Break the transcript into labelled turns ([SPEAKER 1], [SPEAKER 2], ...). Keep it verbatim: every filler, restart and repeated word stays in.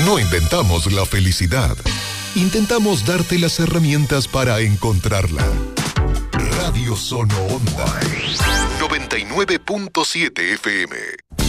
[SPEAKER 1] No inventamos la felicidad. Intentamos darte las herramientas para encontrarla. Radio Sono Onda noventa y nueve punto siete F M.